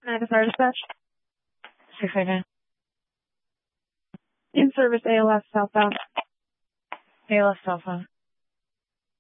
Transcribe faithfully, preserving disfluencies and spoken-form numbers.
United Fire Dispatch. six five nine. In service A L S southbound. A L S southbound.